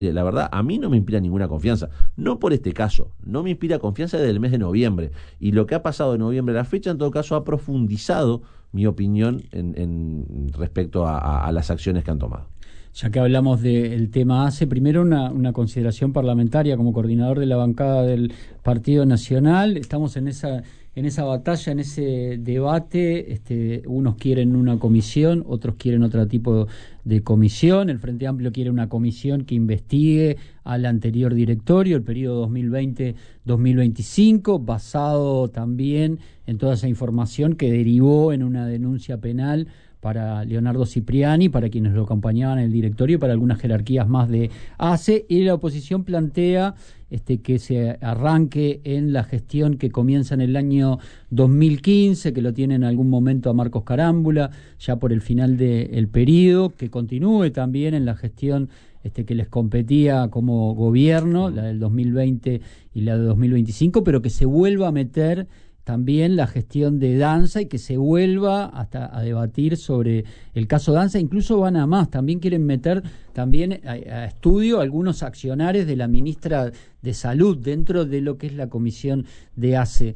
La verdad, a mí no me inspira ninguna confianza. No por este caso, no me inspira confianza desde el mes de noviembre. Y lo que ha pasado de noviembre a la fecha, en todo caso, ha profundizado mi opinión en respecto a las acciones que han tomado. Ya que hablamos del tema ACE, primero una consideración parlamentaria como coordinador de la bancada del Partido Nacional. Estamos en esa batalla, en ese debate. Unos quieren una comisión, otros quieren otro tipo de comisión. El Frente Amplio quiere una comisión que investigue al anterior directorio, el periodo 2020-2025, basado también en toda esa información que derivó en una denuncia penal para Leonardo Cipriani, para quienes lo acompañaban en el directorio, para algunas jerarquías más de ACE, y la oposición plantea que se arranque en la gestión que comienza en el año 2015, que lo tiene en algún momento a Marcos Carámbula, ya por el final del periodo, que continúe también en la gestión que les competía como gobierno, la del 2020 y la de 2025, pero que se vuelva a meter también la gestión de Danza y que se vuelva hasta a debatir sobre el caso Danza. Incluso van a más, también quieren meter también a estudio algunos accionares de la ministra de Salud dentro de lo que es la comisión de ACE.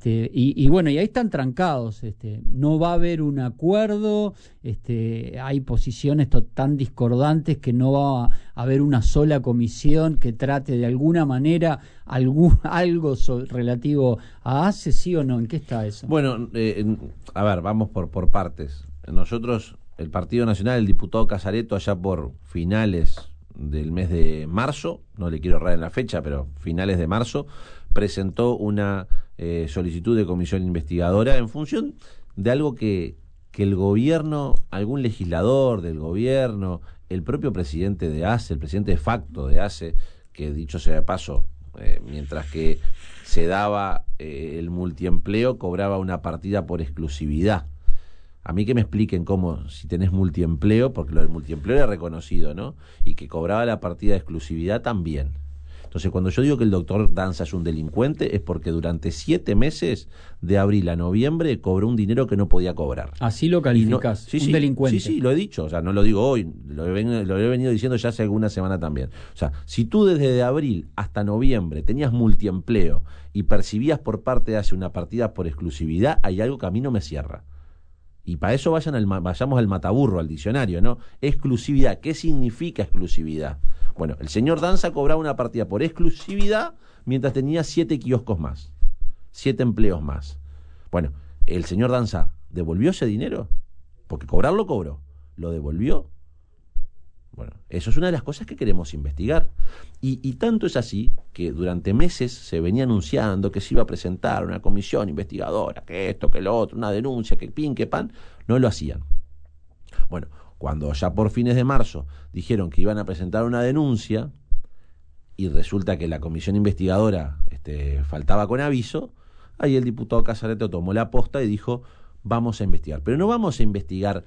Y bueno, y ahí están trancados, no va a haber un acuerdo, hay posiciones tan discordantes que no va a haber una sola comisión que trate de alguna manera algo relativo a ACE, ¿sí o no? ¿En qué está eso? Bueno, a ver, vamos por partes. Nosotros, el Partido Nacional, el diputado Casareto, allá por finales del mes de marzo, no le quiero errar en la fecha, pero finales de marzo, presentó una solicitud de comisión investigadora en función de algo que el gobierno, algún legislador del gobierno, el propio presidente de ACE, el presidente de facto de ACE, que dicho sea de paso, mientras que se daba el multiempleo, cobraba una partida por exclusividad. A mí que me expliquen cómo, si tenés multiempleo, porque lo del multiempleo era reconocido, ¿no? Y que cobraba la partida de exclusividad también. Entonces, cuando yo digo que el doctor Danza es un delincuente, es porque durante 7 meses, de abril a noviembre, cobró un dinero que no podía cobrar. Así lo calificás, un delincuente. Sí, lo he dicho, o sea, no lo digo hoy, lo he venido diciendo ya hace alguna semana también. O sea, si tú desde de abril hasta noviembre tenías multiempleo y percibías por parte de ACE una partida por exclusividad, hay algo que a mí no me cierra. Y para eso vayamos al mataburro, al diccionario, ¿no? Exclusividad, ¿qué significa exclusividad? Bueno, el señor Danza cobraba una partida por exclusividad mientras tenía 7 kioscos más, 7 empleos más. Bueno, ¿el señor Danza devolvió ese dinero? Porque cobrarlo cobró. ¿Lo devolvió? Bueno, eso es una de las cosas que queremos investigar. Y tanto es así que durante meses se venía anunciando que se iba a presentar una comisión investigadora, que esto, que lo otro, una denuncia, que pin, que pan, no lo hacían. Bueno, cuando ya por fines de marzo dijeron que iban a presentar una denuncia y resulta que la comisión investigadora faltaba con aviso, ahí el diputado Casareto tomó la posta y dijo, vamos a investigar. Pero no vamos a investigar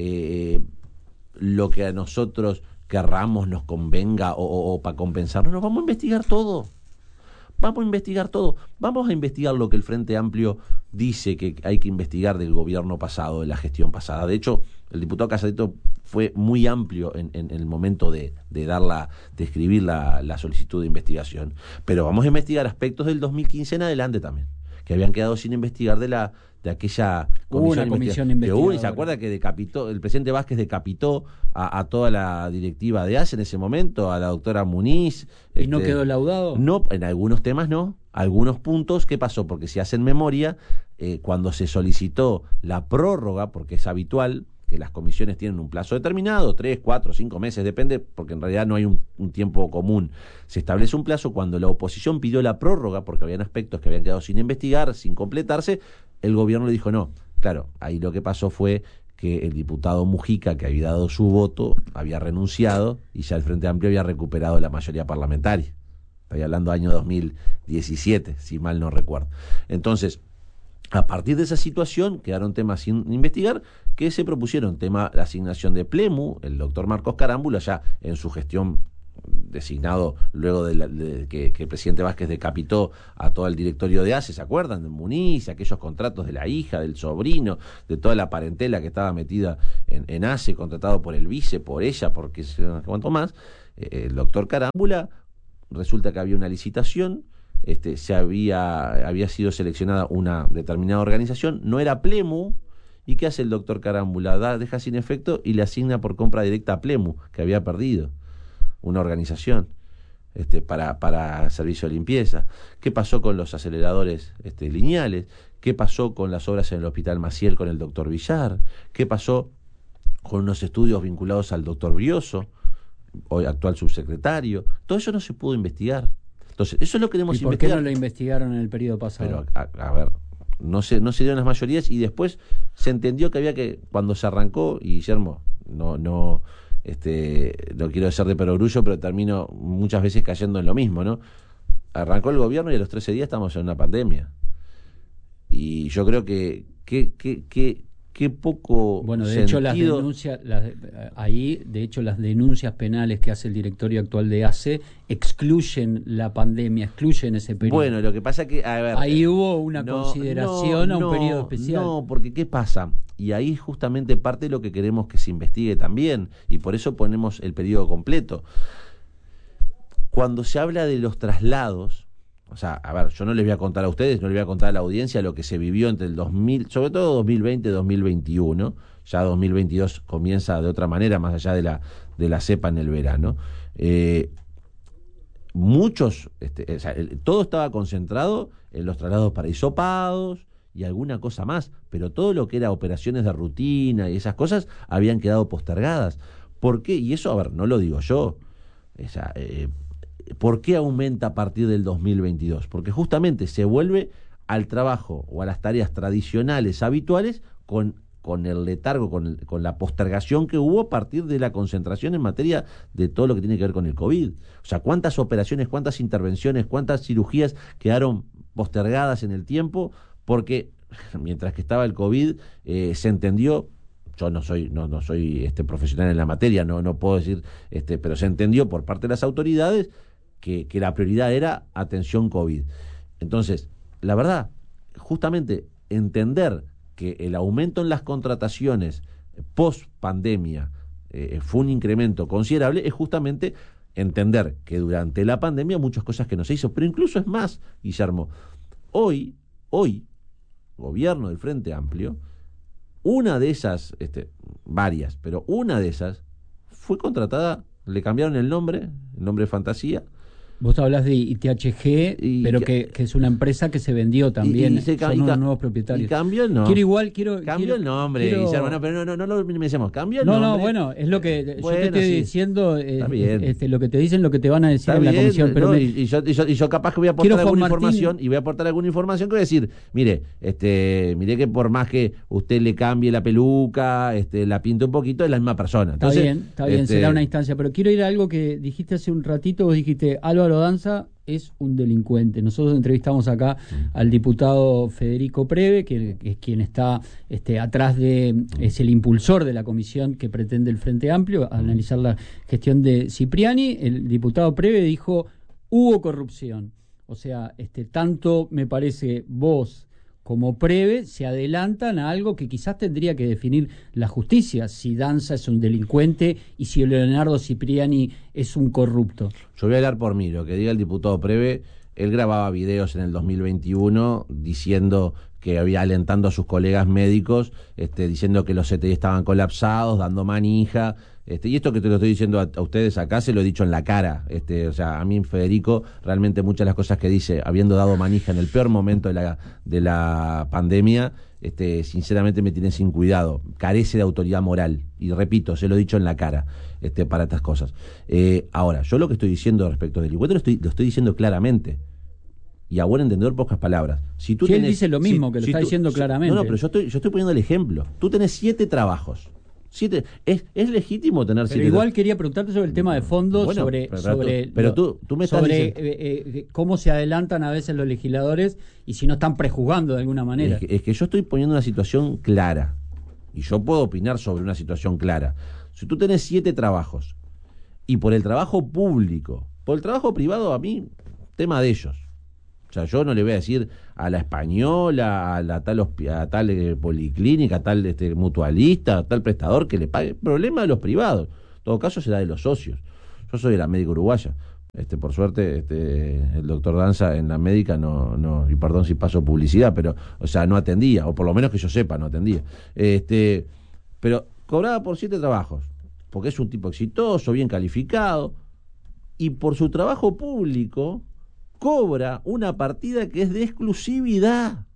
lo que a nosotros querramos, nos convenga o para compensarnos, no, vamos a investigar todo. Vamos a investigar todo. Vamos a investigar lo que el Frente Amplio dice que hay que investigar del gobierno pasado, de la gestión pasada. De hecho, el diputado Casareto fue muy amplio en el momento de escribir la solicitud de investigación. Pero vamos a investigar aspectos del 2015 en adelante también, que habían quedado sin investigar de aquella comisión investigadora. ¿Y se acuerda que el presidente Vázquez decapitó a toda la directiva de ACE en ese momento, a la doctora Muniz? ¿Y no quedó laudado? No, en algunos temas no. Algunos puntos, ¿qué pasó? Porque si hacen memoria, cuando se solicitó la prórroga, porque es habitual que las comisiones tienen un plazo determinado, 3, 4, 5 meses, depende, porque en realidad no hay un tiempo común. Se establece un plazo cuando la oposición pidió la prórroga, porque habían aspectos que habían quedado sin investigar, sin completarse, el gobierno le dijo no. Claro, ahí lo que pasó fue que el diputado Mujica, que había dado su voto, había renunciado y ya el Frente Amplio había recuperado la mayoría parlamentaria. Estoy hablando año 2017, si mal no recuerdo. Entonces, a partir de esa situación, quedaron temas sin investigar, que se propusieron, tema la asignación de Plemu, el doctor Marcos Carámbula, ya en su gestión designado luego de que el presidente Vázquez decapitó a todo el directorio de ACE, ¿se acuerdan? De Muniz, aquellos contratos de la hija, del sobrino, de toda la parentela que estaba metida en ACE, contratado por el vice, por ella, porque cuanto más. el doctor Carámbula, resulta que había una licitación, había sido seleccionada una determinada organización, no era Plemu, ¿y qué hace el doctor Carámbula? Deja sin efecto y le asigna por compra directa a Plemu, que había perdido una organización para servicio de limpieza. ¿Qué pasó con los aceleradores lineales? ¿Qué pasó con las obras en el Hospital Maciel con el doctor Villar? ¿Qué pasó con unos estudios vinculados al doctor Brioso, hoy actual subsecretario? Todo eso no se pudo investigar. Entonces, eso lo queremos investigar. ¿Y por qué no lo investigaron en el periodo pasado? Pero, a ver, no se dieron las mayorías y después se entendió que había que, cuando se arrancó, y Guillermo, no quiero ser de perogrullo, pero termino muchas veces cayendo en lo mismo, ¿no? Arrancó el gobierno y a los 13 días estamos en una pandemia. Y yo creo que qué poco bueno, de sentido... hecho las denuncias penales que hace el directorio actual de ACE excluyen la pandemia, excluyen ese periodo. Bueno, lo que pasa es que, a ver, ahí hubo una consideración a un periodo especial. No, porque ¿qué pasa? Y ahí justamente parte de lo que queremos que se investigue también, y por eso ponemos el periodo completo. Cuando se habla de los traslados, o sea, a ver, yo no les voy a contar a ustedes, no les voy a contar a la audiencia lo que se vivió entre el 2000, sobre todo 2020 y 2021, ya 2022 comienza de otra manera, más allá de la cepa en el verano. Muchos, todo estaba concentrado en los traslados para hisopados y alguna cosa más, pero todo lo que era operaciones de rutina y esas cosas habían quedado postergadas. ¿Por qué? Y eso, a ver, no lo digo yo, ¿por qué aumenta a partir del 2022? Porque justamente se vuelve al trabajo o a las tareas tradicionales, habituales, con el letargo, con la postergación que hubo a partir de la concentración en materia de todo lo que tiene que ver con el COVID. O sea, cuántas operaciones, cuántas intervenciones, cuántas cirugías quedaron postergadas en el tiempo, porque mientras que estaba el COVID se entendió. Yo no soy profesional en la materia, no puedo decir, pero se entendió por parte de las autoridades que la prioridad era atención COVID. Entonces, la verdad, justamente entender que el aumento en las contrataciones post pandemia fue un incremento considerable, es justamente entender que durante la pandemia muchas cosas que no se hizo, pero incluso es más, Guillermo, hoy, gobierno del Frente Amplio, una de esas, varias, pero una de esas fue contratada, le cambiaron el nombre fantasía. Vos hablas de ITHG, pero que es una empresa que se vendió también, son unos nuevos propietarios. Y cambió el nombre. Cambió el nombre, Guillermo, pero no lo mencionemos, cambió el nombre. No, bueno, es lo que yo te estoy diciendo, lo que te dicen, lo que te van a decir en la comisión. Pero yo capaz que voy a aportar alguna información, y voy a aportar alguna información que voy a decir, mire que por más que usted le cambie la peluca, la pinte un poquito, es la misma persona. Entonces, está bien, será una instancia, pero quiero ir a algo que dijiste hace un ratito. Vos dijiste, Álvaro Danza es un delincuente. Nosotros entrevistamos acá al diputado Federico Preve, que es quien está atrás es el impulsor de la comisión que pretende el Frente Amplio analizar la gestión de Cipriani. El diputado Preve dijo, hubo corrupción. O sea, tanto me parece vos como Preve se adelantan a algo que quizás tendría que definir la justicia, si Danza es un delincuente y si Leonardo Cipriani es un corrupto. Yo voy a hablar por mí, lo que diga el diputado Preve. Él grababa videos en el 2021 diciendo que había alentando a sus colegas médicos, diciendo que los CTI estaban colapsados, dando manija. Y esto que te lo estoy diciendo a ustedes acá, se lo he dicho en la cara. O sea, a mí Federico, realmente muchas de las cosas que dice, habiendo dado manija en el peor momento de la pandemia, sinceramente me tiene sin cuidado. Carece de autoridad moral. Y repito, se lo he dicho en la cara para estas cosas. Ahora, yo lo que estoy diciendo respecto del delincuente lo estoy diciendo claramente. Y a buen entendedor, pocas palabras. Si tú él dice lo mismo, que lo está diciendo claramente. No, pero yo estoy poniendo el ejemplo. Tú tenés 7 trabajos. ¿Es legítimo tener 7 Pero igual quería preguntarte sobre el tema de fondo, bueno, tú me estás sobre cómo se adelantan a veces los legisladores y si no están prejuzgando de alguna manera. Es que yo estoy poniendo una situación clara. Y yo puedo opinar sobre una situación clara. Si tú tenés 7 trabajos, y por el trabajo público, por el trabajo privado, a mí, tema de ellos. O sea, yo no le voy a decir a la Española, a tal policlínica, a tal mutualista, a tal prestador que le pague. Problema de los privados. En todo caso será de los socios. Yo Yo soy de la médica uruguaya. Por suerte, el doctor Danza en la médica no, y perdón si paso publicidad, pero, o sea, no atendía, o por lo menos que yo sepa, no atendía. Pero cobraba por 7 trabajos, porque es un tipo exitoso, bien calificado, y por su trabajo público cobra una partida que es de exclusividad.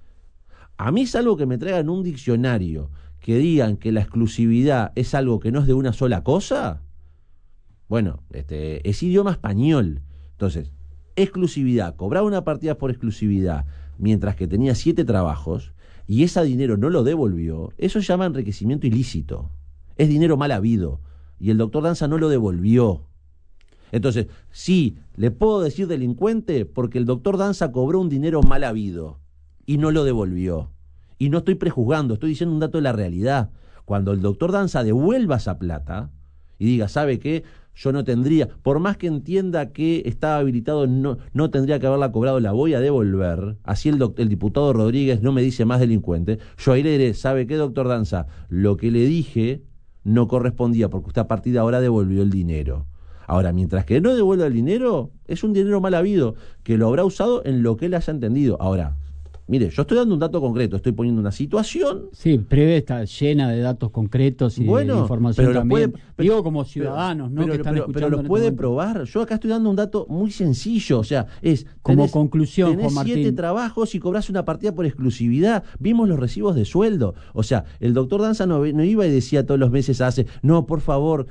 A mí es algo que me traigan un diccionario que digan que la exclusividad es algo que no es de una sola cosa. Bueno, es idioma español. Entonces, exclusividad, cobraba una partida por exclusividad, mientras que tenía 7 trabajos, y ese dinero no lo devolvió. Eso se llama enriquecimiento ilícito. Es dinero mal habido. Y el doctor Danza no lo devolvió. Entonces, sí, le puedo decir delincuente porque el doctor Danza cobró un dinero mal habido y no lo devolvió. Y no estoy prejuzgando, estoy diciendo un dato de la realidad. Cuando el doctor Danza devuelva esa plata y diga, ¿sabe qué? Yo no tendría, por más que entienda que estaba habilitado, no tendría que haberla cobrado, la voy a devolver. Así el diputado Rodríguez no me dice más delincuente. Yo ahí le diré, ¿sabe qué, doctor Danza? Lo que le dije no correspondía porque usted a partir de ahora devolvió el dinero. Ahora, mientras que no devuelva el dinero, es un dinero mal habido, que lo habrá usado en lo que él haya entendido. Ahora, mire, yo estoy dando un dato concreto, estoy poniendo una situación. Sí, Preve está llena de datos concretos y de información pero también. Digo como ciudadanos, ¿no? Que están escuchando. Pero lo puede probar. Yo acá estoy dando un dato muy sencillo. O sea, como conclusión, tenés Juan Martín. 7 trabajos y cobras una partida por exclusividad. Vimos los recibos de sueldo. O sea, el doctor Danza no iba y decía todos los meses a ACE, no, por favor,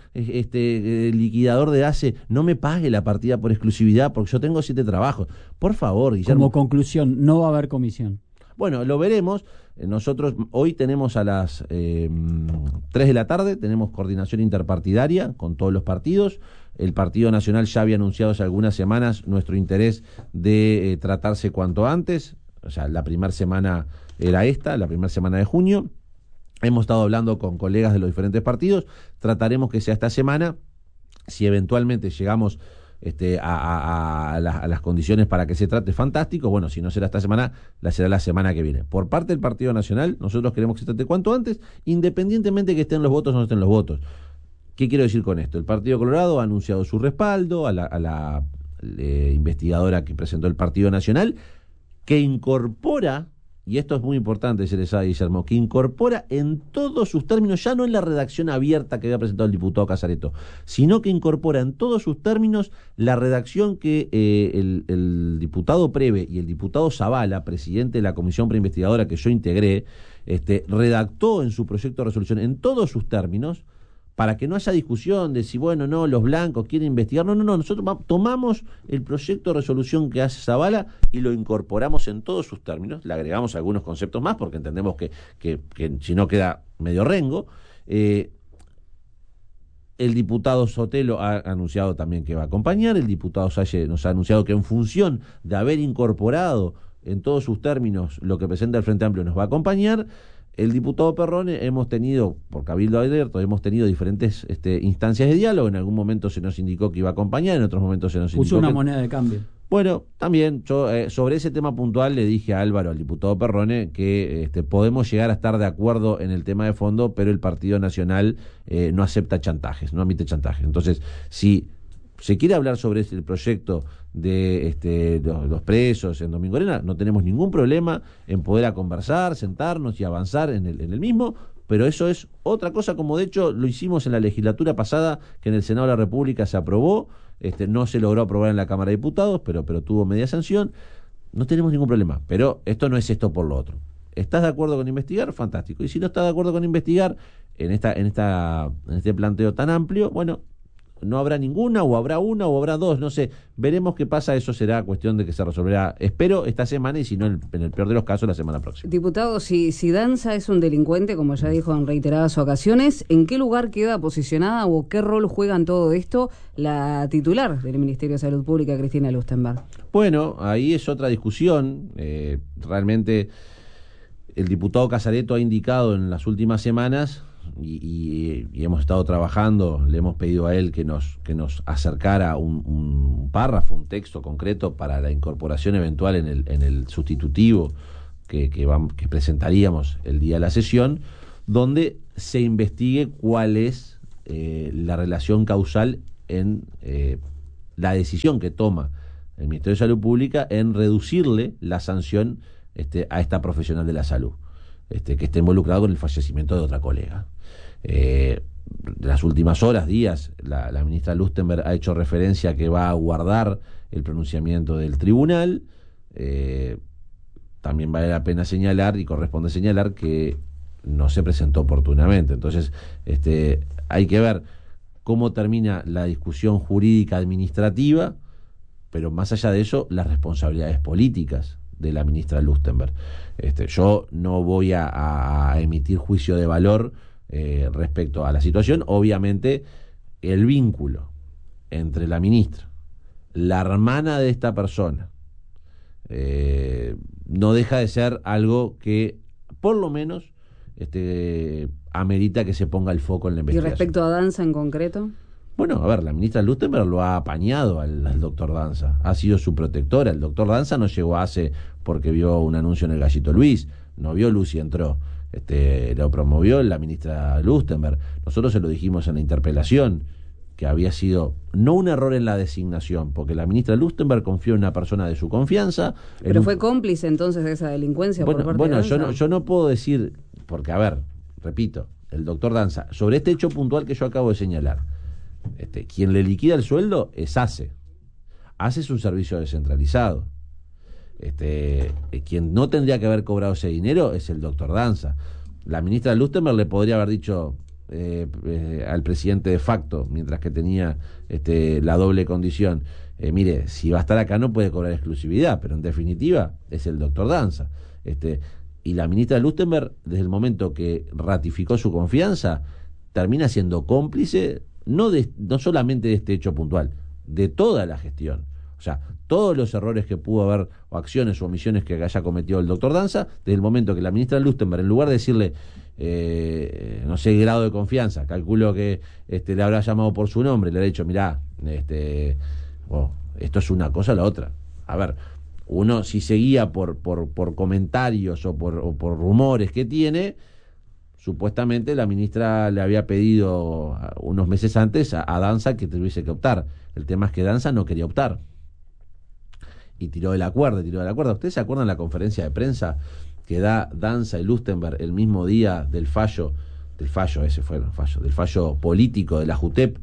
el liquidador de ACE, no me pague la partida por exclusividad porque yo tengo 7 trabajos. Por favor, Guillermo. Como conclusión, no va a haber comisión. Bueno, lo veremos. Nosotros hoy tenemos a las 3 de la tarde, tenemos coordinación interpartidaria con todos los partidos. El Partido Nacional ya había anunciado hace algunas semanas nuestro interés de tratarse cuanto antes. O sea, la primera semana era la primera semana de junio. Hemos estado hablando con colegas de los diferentes partidos. Trataremos que sea esta semana. Si eventualmente llegamos a las condiciones para que se trate, fantástico. Bueno, si no será esta semana, será la semana que viene. Por parte del Partido Nacional, nosotros queremos que se trate cuanto antes, independientemente que estén los votos o no estén los votos. ¿Qué quiero decir con esto? El Partido Colorado ha anunciado su respaldo a la investigadora que presentó el Partido Nacional, que incorpora, y esto es muy importante, se les sabe, Guillermo, que incorpora en todos sus términos, ya no en la redacción abierta que había presentado el diputado Casareto, sino que incorpora en todos sus términos la redacción que el diputado Preve y el diputado Zavala, presidente de la comisión preinvestigadora que yo integré, redactó en su proyecto de resolución en todos sus términos, para que no haya discusión de si, bueno, no, los blancos quieren investigar. No, nosotros tomamos el proyecto de resolución que hace Zavala y lo incorporamos en todos sus términos, le agregamos algunos conceptos más porque entendemos que si no queda medio rengo. El diputado Sotelo ha anunciado también que va a acompañar, el diputado Salle nos ha anunciado que en función de haber incorporado en todos sus términos lo que presenta el Frente Amplio nos va a acompañar. El diputado Perrone, hemos tenido, por Cabildo Abierto, hemos tenido diferentes instancias de diálogo. En algún momento se nos indicó que iba a acompañar, en otros momentos se nos indicó puso una moneda de cambio. Bueno, también yo sobre ese tema puntual le dije a Álvaro, al diputado Perrone, que podemos llegar a estar de acuerdo en el tema de fondo, pero el Partido Nacional no acepta chantajes, no admite chantajes. Entonces, si se quiere hablar sobre el proyecto de los presos en Domingo Arena, no tenemos ningún problema en poder conversar, sentarnos y avanzar en el mismo, pero eso es otra cosa, como de hecho lo hicimos en la legislatura pasada, que en el Senado de la República se aprobó, no se logró aprobar en la Cámara de Diputados, pero tuvo media sanción. No tenemos ningún problema, pero esto no es esto por lo otro. ¿Estás de acuerdo con investigar? Fantástico. Y si no estás de acuerdo con investigar en este planteo tan amplio, bueno, no habrá ninguna, o habrá una, o habrá dos, no sé, veremos qué pasa. Eso será cuestión de que se resolverá, espero, esta semana, y si no, en el peor de los casos, la semana próxima. Diputado, si Danza es un delincuente, como ya dijo en reiteradas ocasiones, ¿en qué lugar queda posicionada o qué rol juega en todo esto la titular del Ministerio de Salud Pública, Cristina Lustenberg? Bueno, ahí es otra discusión. Realmente el diputado Casareto ha indicado en las últimas semanas, y hemos estado trabajando, le hemos pedido a él que nos acercara un párrafo, un texto concreto para la incorporación eventual en el sustitutivo que presentaríamos el día de la sesión, donde se investigue cuál es la relación causal en la decisión que toma el Ministerio de Salud Pública en reducirle la sanción a esta profesional de la salud, que está involucrado con el fallecimiento de otra colega. De las últimas horas, días, la ministra Lustenberg ha hecho referencia a que va a guardar el pronunciamiento del tribunal. También vale la pena señalar y corresponde señalar que no se presentó oportunamente. Entonces, hay que ver cómo termina la discusión jurídica administrativa, pero más allá de eso, las responsabilidades políticas de la ministra Lustenberg. Yo no voy a emitir juicio de valor respecto a la situación. Obviamente, el vínculo entre la ministra, la hermana de esta persona, no deja de ser algo que, por lo menos, amerita que se ponga el foco en la investigación. ¿Y respecto a Danza en concreto? Bueno, a ver, la ministra Lustenberg lo ha apañado al doctor Danza, ha sido su protectora. El doctor Danza no llegó hace porque vio un anuncio en el Gallito Luis, no vio luz y entró. Lo promovió la ministra Lustenberg. Nosotros se lo dijimos en la interpelación, que había sido no un error en la designación, porque la ministra Lustenberg confió en una persona de su confianza. ¿Pero fue cómplice entonces de esa delincuencia por parte de Danza? Yo no puedo decir, porque a ver, repito, el doctor Danza, sobre este hecho puntual que yo acabo de señalar, quien le liquida el sueldo es ACE. ACE es un servicio descentralizado. Quien no tendría que haber cobrado ese dinero es el doctor Danza. La ministra Lustenberg le podría haber dicho al presidente de facto, mientras que tenía la doble condición, mire, si va a estar acá no puede cobrar exclusividad, pero en definitiva es el doctor Danza. Y la ministra Lustenberg, desde el momento que ratificó su confianza, termina siendo cómplice no solamente de este hecho puntual, de toda la gestión. O sea, todos los errores que pudo haber, o acciones o omisiones que haya cometido el doctor Danza, desde el momento que la ministra Lustenberg, en lugar de decirle, no sé, grado de confianza, calculo que le habrá llamado por su nombre, le ha dicho, mirá, esto es una cosa o la otra. A ver, uno si seguía por comentarios o por rumores que tiene, supuestamente la ministra le había pedido unos meses antes a Danza que tuviese que optar. El tema es que Danza no quería optar. Y tiró de la cuerda. ¿Ustedes se acuerdan de la conferencia de prensa que da Danza y Lustenberg el mismo día del fallo político de la JUTEP,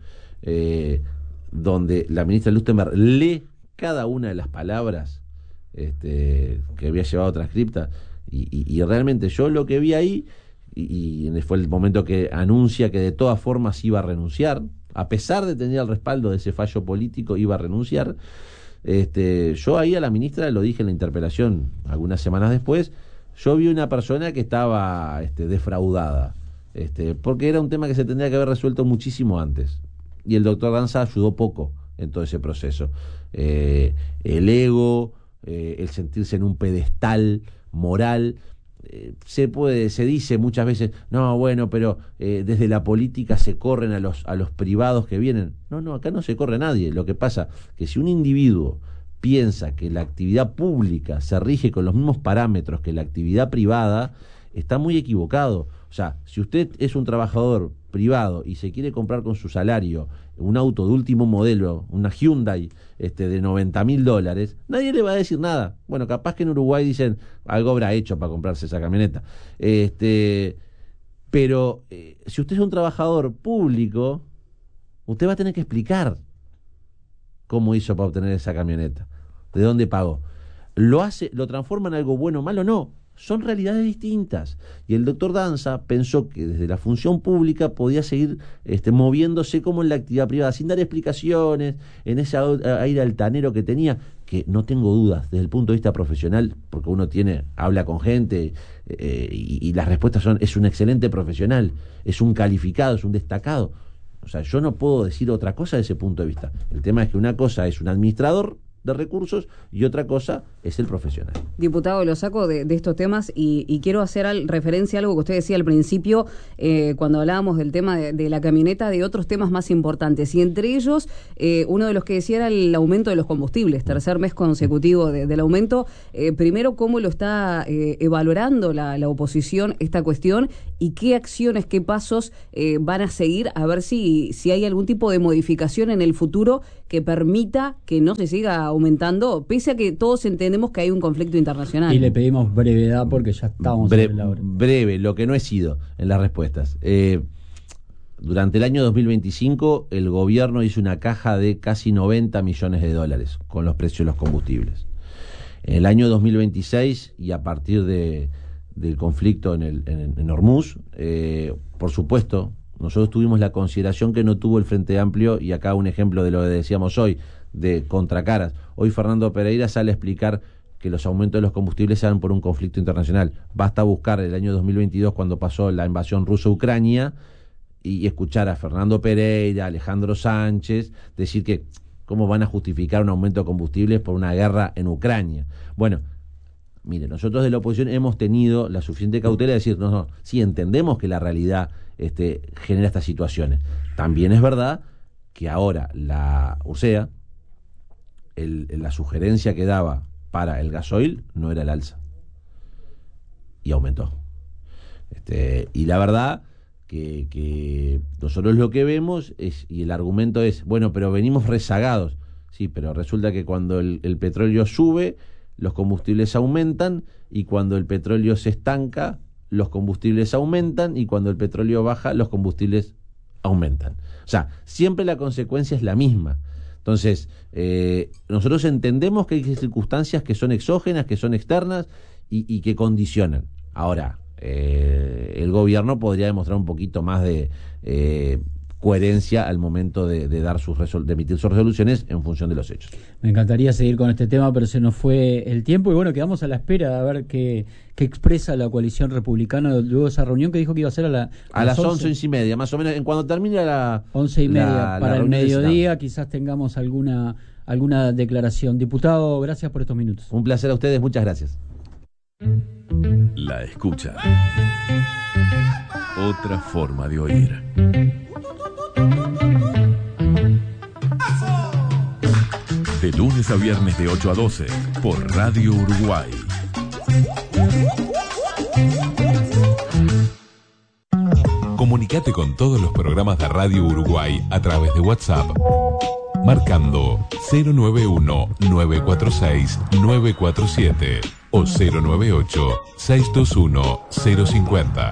donde la ministra Lustenberg lee cada una de las palabras que había llevado transcripta? Y realmente yo lo que vi ahí, y fue el momento que anuncia que de todas formas iba a renunciar, a pesar de tener el respaldo de ese fallo político, iba a renunciar. Yo ahí a la ministra, lo dije en la interpelación algunas semanas después, yo vi una persona que estaba defraudada, porque era un tema que se tendría que haber resuelto muchísimo antes, y el doctor Danza ayudó poco en todo ese proceso. El ego, el sentirse en un pedestal moral, se dice muchas veces, no, bueno, pero desde la política se corren a los privados que vienen. No, acá no se corre nadie. Lo que pasa que si un individuo piensa que la actividad pública se rige con los mismos parámetros que la actividad privada, está muy equivocado. O sea, si usted es un trabajador privado y se quiere comprar con su salario un auto de último modelo, una Hyundai de $90.000, nadie le va a decir nada. Bueno, capaz que en Uruguay dicen, algo habrá hecho para comprarse esa camioneta. Pero si usted es un trabajador público, usted va a tener que explicar cómo hizo para obtener esa camioneta, de dónde pagó. ¿Lo transforma en algo bueno o malo? No. Son realidades distintas. Y el doctor Danza pensó que desde la función pública podía seguir moviéndose como en la actividad privada, sin dar explicaciones, en ese aire altanero que tenía, que no tengo dudas, desde el punto de vista profesional, porque uno habla con gente y las respuestas es un excelente profesional, es un calificado, es un destacado. O sea, yo no puedo decir otra cosa de ese punto de vista. El tema es que una cosa es un administrador de recursos y otra cosa es es el profesional. Diputado, lo saco de estos temas y quiero hacer referencia a algo que usted decía al principio cuando hablábamos del tema de la camioneta, de otros temas más importantes. Y entre ellos, uno de los que decía era el aumento de los combustibles, tercer mes consecutivo del aumento. Primero, ¿cómo lo está valorando la oposición esta cuestión y qué acciones, qué pasos van a seguir a ver si hay algún tipo de modificación en el futuro que permita que no se siga aumentando, pese a que todos entendemos que hay un conflicto internacional? Y le pedimos brevedad porque ya estamos sobre la hora. Breve, lo que no he sido en las respuestas. Durante el año 2025 el gobierno hizo una caja de casi 90 millones de dólares con los precios de los combustibles. En el año 2026 y a partir del conflicto en Hormuz, por supuesto, nosotros tuvimos la consideración que no tuvo el Frente Amplio, y acá un ejemplo de lo que decíamos hoy, de contracaras. Hoy Fernando Pereira sale a explicar que los aumentos de los combustibles se dan por un conflicto internacional. Basta buscar el año 2022, cuando pasó la invasión rusa a Ucrania, y escuchar a Fernando Pereira, Alejandro Sánchez, decir que cómo van a justificar un aumento de combustibles por una guerra en Ucrania. Bueno, mire, nosotros de la oposición hemos tenido la suficiente cautela de decir, no, sí, entendemos que la realidad genera estas situaciones. También es verdad que ahora la URSEA, la sugerencia que daba para el gasoil no era el alza, y aumentó. Y la verdad que nosotros lo que vemos es, y el argumento es, bueno, pero venimos rezagados. Sí, pero resulta que cuando el petróleo sube, los combustibles aumentan, y cuando el petróleo se estanca, los combustibles aumentan, y cuando el petróleo baja, los combustibles aumentan. O sea, siempre la consecuencia es la misma. Entonces, nosotros entendemos que hay circunstancias que son exógenas, que son externas y que condicionan. Ahora, el gobierno podría demostrar un poquito más de coherencia al momento de emitir sus resoluciones en función de los hechos. Me encantaría seguir con este tema, pero se nos fue el tiempo y bueno, quedamos a la espera de ver qué expresa la coalición republicana luego de esa reunión que dijo que iba a ser a las 11:30, más o menos, en cuando termine la 11:30 para el mediodía, quizás tengamos alguna declaración. Diputado, gracias por estos minutos. Un placer a ustedes, muchas gracias. La escucha. Otra forma de oír. De lunes a viernes de 8 a 12 por Radio Uruguay. Comunicate con todos los programas de Radio Uruguay a través de WhatsApp, marcando 091-946-947 o 098-621-050.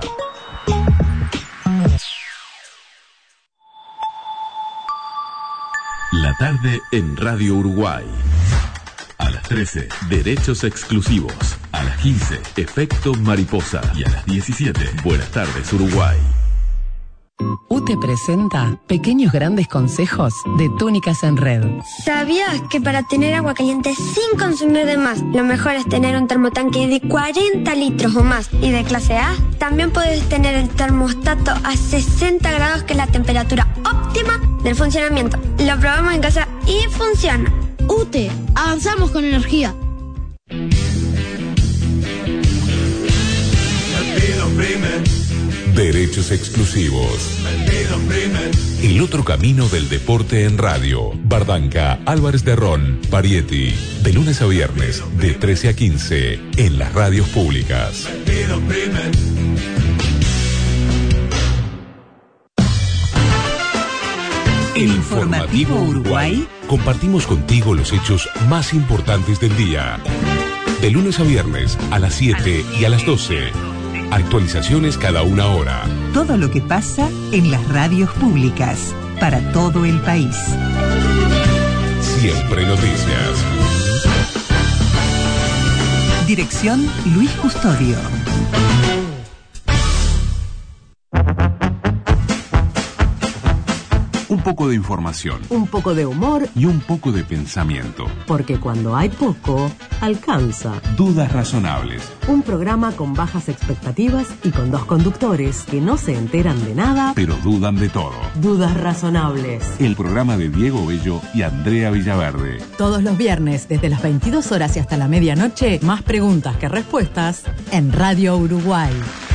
La tarde en Radio Uruguay. A las 13, Derechos Exclusivos. A las 15, Efecto Mariposa. Y a las 17, Buenas tardes Uruguay. UTE presenta Pequeños Grandes Consejos de Túnicas en Red. ¿Sabías que para tener agua caliente sin consumir de más, lo mejor es tener un termotanque de 40 litros o más y de clase A? También puedes tener el termostato a 60 grados, que es la temperatura óptima del funcionamiento. Lo probamos en casa y funciona. UTE, avanzamos con energía. Derechos Exclusivos. El otro camino del deporte en radio. Bardanca, Álvarez de Ron, Parietti. De lunes a viernes, de 13 a 15, en las radios públicas. El Informativo Uruguay. Compartimos contigo los hechos más importantes del día. De lunes a viernes, a las 7 y a las 12. Actualizaciones cada una hora. Todo lo que pasa en las radios públicas para todo el país. Siempre noticias. Dirección Luis Custodio. Un poco de información. Un poco de humor. Y un poco de pensamiento. Porque cuando hay poco, alcanza. Dudas razonables. Un programa con bajas expectativas y con dos conductores que no se enteran de nada, pero dudan de todo. Dudas razonables. El programa de Diego Bello y Andrea Villaverde. Todos los viernes, desde las 22 horas y hasta la medianoche, más preguntas que respuestas en Radio Uruguay.